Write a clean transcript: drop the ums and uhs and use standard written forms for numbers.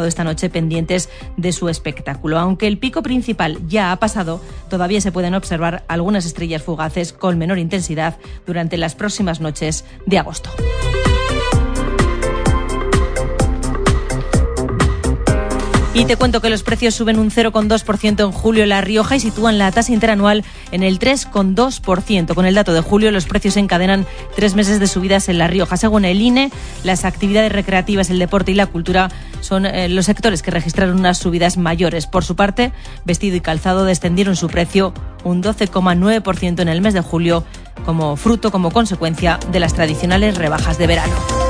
pasado esta noche pendientes de su espectáculo. Aunque el pico principal ya ha pasado, todavía se pueden observar algunas estrellas fugaces con menor intensidad durante las próximas noches de agosto. Y te cuento que los precios suben un 0,2% en julio en La Rioja y sitúan la tasa interanual en el 3,2%. Con el dato de julio, los precios encadenan 3 meses de subidas en La Rioja. Según el INE, las actividades recreativas, el deporte y la cultura son los sectores que registraron unas subidas mayores. Por su parte, vestido y calzado descendieron su precio un 12,9% en el mes de julio como consecuencia de las tradicionales rebajas de verano.